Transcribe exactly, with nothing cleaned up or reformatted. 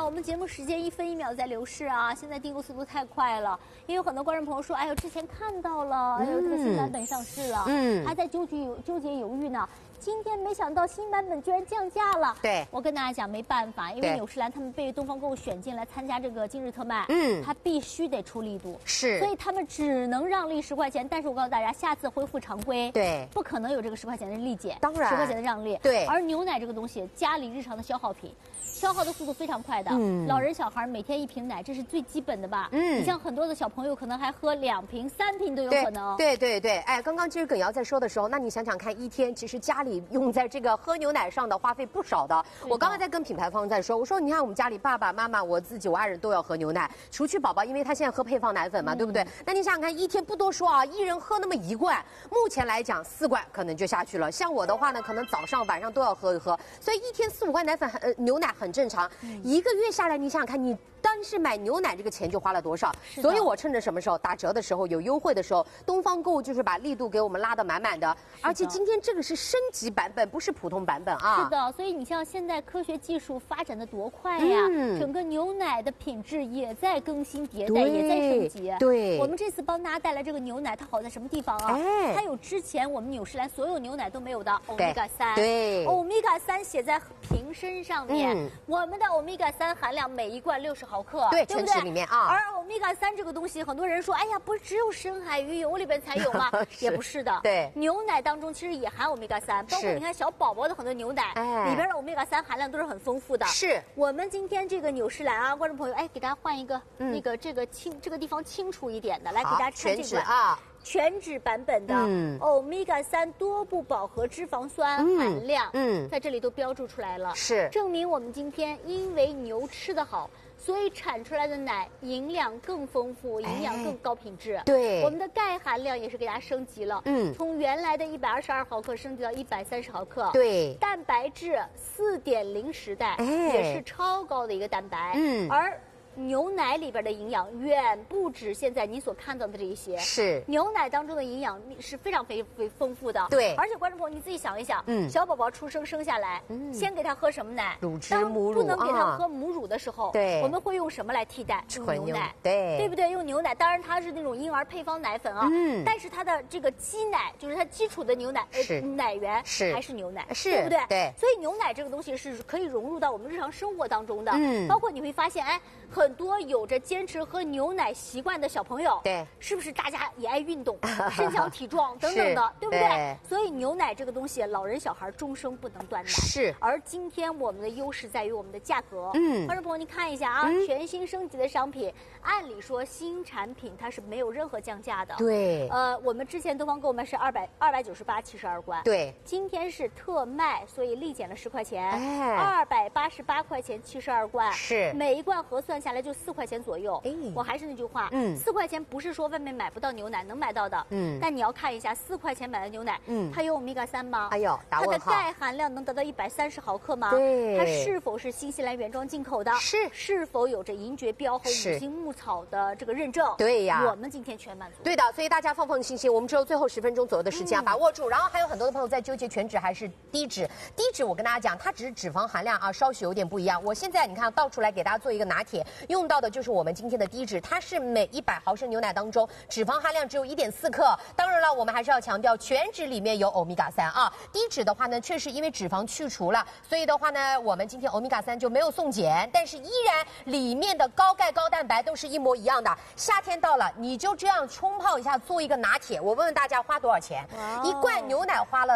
我们节目时间一分一秒在流逝啊，现在订购速度太快了，因为有很多观众朋友说，哎呦，之前看到了，哎呦，这个新版本上市了，嗯，还在纠结纠结犹豫呢。今天没想到新版本居然降价了。 对， 我跟大家讲，没办法，因为纽诗兰他们被东方购物选进来参加这个今日特卖，嗯，他必须得出力度， 是， 所以他们只能让利十块钱。但是我告诉大家，下次恢复常规， 对， 不可能有这个十块钱的立减， 当然十块钱的让利， 对。 而牛奶这个东西，家里日常的消耗品。消耗的速度非常快的，嗯，老人小孩每天一瓶奶，这是最基本的吧？嗯，你像很多的小朋友可能还喝两瓶、三瓶都有可能。 对对 对, 对，哎，刚刚其实耿瑶在说的时候，那你想想看，一天其实家里用在这个喝牛奶上的花费不少的。我刚刚在跟品牌方在说，我说你看我们家里爸爸妈妈、我自己、我爱人都要喝牛奶，除去宝宝，因为他现在喝配方奶粉嘛，嗯、对不对？那你想想看，一天不多说啊，一人喝那么一罐，目前来讲四罐可能就下去了。像我的话呢，可能早上晚上都要喝一喝，所以一天四五罐奶粉很呃牛奶很正常。嗯一个月下来，你想想看，你单是买牛奶这个钱就花了多少？所以我趁着什么时候打折的时候、有优惠的时候，东方购物就是把力度给我们拉得满满的。而且今天这个是升级版本，不是普通版本啊。 是的，所以你像现在科学技术发展的多快呀，嗯、整个牛奶的品质也在更新迭代，也在升级。 对， 我们这次帮大家带来这个牛奶，它好在什么地方啊？哎、它有之前我们纽诗兰所有牛奶都没有的欧米伽三。 对， 欧米伽三写在瓶身上面，嗯、我们的欧米伽三含量每一罐六十毫克， 对， 对不对？里面啊。 而欧米伽三这个东西，很多人说，哎呀，不是只有深海鱼油里边才有吗？也不是的， 对， 牛奶当中其实也含欧米伽三，包括你看小宝宝的很多牛奶，哎、里边的欧米伽三含量都是很丰富的。 是我们今天这个纽诗兰啊，观众朋友，哎，给大家换一个、嗯、那个这个清这个地方清楚一点的，来给大家看这个啊。 全脂版本的欧米伽三多不饱和脂肪酸含量，嗯，嗯在这里都标注出来了， 是证明我们今天因为牛吃得好，所以产出来的奶营养更丰富，营养更高品质。 哎、对， 我们的钙含量也是给大家升级了，嗯，从原来的一百二十二毫克升级到一百三十毫克。 对， 蛋白质四点零时代、哎、也是超高的一个蛋白，嗯，而。牛奶里边的营养远不止现在您所看到的这一些， 是牛奶当中的营养是非常非非丰富的。 对， 而且观众朋友你自己想一想，嗯，小宝宝出生生下来，嗯，先给他喝什么奶？ 乳汁母乳。 不能给他喝母乳的时候， 对、啊， 我们会用什么来替代？用牛奶， 对， 对不对？用牛奶，当然它是那种婴儿配方奶粉啊，嗯，但是它的这个基奶，就是它基础的牛奶， 是、 呃、奶源是还是牛奶， 是， 对不对？ 对， 所以牛奶这个东西是可以融入到我们日常生活当中的，嗯，包括你会发现，哎，很多有着坚持喝牛奶习惯的小朋友， 对， 是不是大家也爱运动，身强体壮等等的，对不对？对，所以牛奶这个东西，老人小孩终生不能断奶。 是。 而今天我们的优势在于我们的价格。嗯，观众朋友，你看一下啊，嗯、全新升级的商品，按理说新产品它是没有任何降价的。 对。 呃，我们之前东方购买是二百二百九十八七十二罐。 对。 今天是特卖，所以立减了十块钱。哎。二百八十八块钱七十二罐。 是。 每一罐核算下来就四块钱左右。哎。我还是那句话，嗯，四块钱不是说外面买不到牛奶，能买到的，嗯，但你要看一下四块钱买的牛奶，嗯，它有欧米伽三吗？ 哎呦， 它的钙含量能达到一百三十毫克吗？ 对， 它是否是新西兰原装进口的？ 是， 是否有着银蕨标和五星牧草的这个认证？ 对呀， 我们今天全满足。 对的，所以大家放放心心，我们只有最后十分钟左右的时间、嗯、把握住。然后还有很多的朋友在纠结全脂还是低脂，低脂我跟大家讲，它只是脂肪含量啊稍许有点不一样。我现在你看倒出来给大家做一个拿铁，用到的就是我们今天的低脂，它是每一百毫升牛奶当中脂肪含量只有一点四克。当然了，我们还是要强调全脂里面有欧米伽三啊。低脂的话呢，确实因为脂肪去除了，所以的话呢，我们今天欧米伽三就没有送检，但是依然里面的高钙高蛋白都是一模一样的。夏天到了，你就这样冲泡一下，做一个拿铁。我问问大家花多少钱？一罐牛奶花了